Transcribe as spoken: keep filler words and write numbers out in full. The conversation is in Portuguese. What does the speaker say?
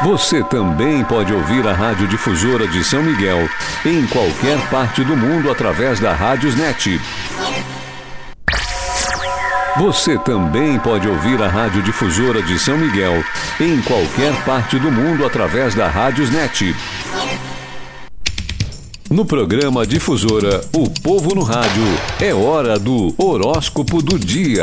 Você também pode ouvir a Rádio Difusora de São Miguel em qualquer parte do mundo através da Rádiosnet. Você também pode ouvir a Rádio Difusora de São Miguel em qualquer parte do mundo através da Rádiosnet. No programa Difusora, O Povo no Rádio, é hora do Horóscopo do Dia.